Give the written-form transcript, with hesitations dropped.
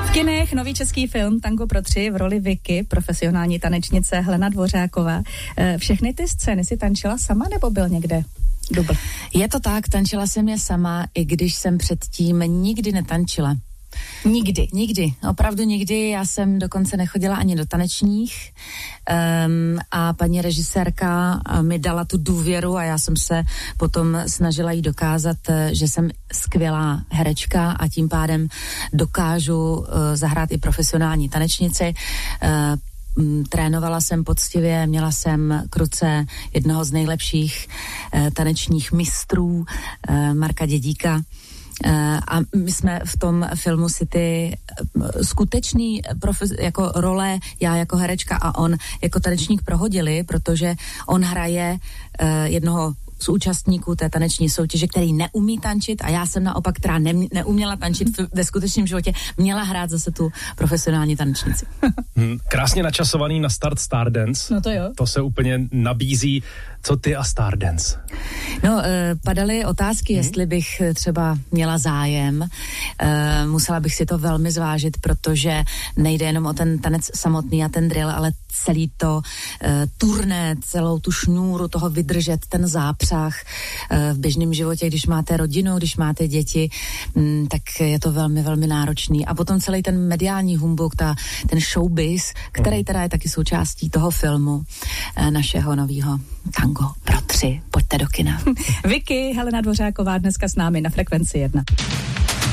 V kinech nový český film Tango pro 3 v roli Vicky, profesionální tanečnice Helena Dvořáková. Všechny ty scény si tančila sama nebo byl někde dubl? Je to tak, tančila jsem je sama, i když jsem předtím nikdy netančila. Nikdy, opravdu nikdy, já jsem dokonce nechodila ani do tanečních a paní režisérka mi dala tu důvěru a já jsem se potom snažila jí dokázat, že jsem skvělá herečka a tím pádem dokážu zahrát i profesionální tanečnici. Trénovala jsem poctivě, měla jsem k ruce jednoho z nejlepších tanečních mistrů, Marka Dědíka. A my jsme v tom filmu si ty skutečný jako role, já jako herečka a on jako tanečník prohodili, protože on hraje jednoho z účastníků té taneční soutěže, který neumí tančit a já jsem naopak, která neuměla tančit ve skutečném životě, měla hrát zase tu profesionální tanečnici. Krásně načasovaný na start Stardance. No to jo. To se úplně nabízí. Co ty a Stardance? No, padaly otázky, jestli bych třeba měla zájem. Musela bych si to velmi zvážit, protože nejde jenom o ten tanec samotný a ten drill, ale celý to turné, celou tu šňůru toho vydržet, ten zápřah v běžném životě, když máte rodinu, když máte děti, tak je to velmi, velmi náročný. A potom celý ten mediální humbuk, ten showbiz, který teda je taky součástí toho filmu našeho novýho Tango pro 3. Pojďte do kina. Vicky, Helena Dvořáková dneska s námi na Frekvenci 1.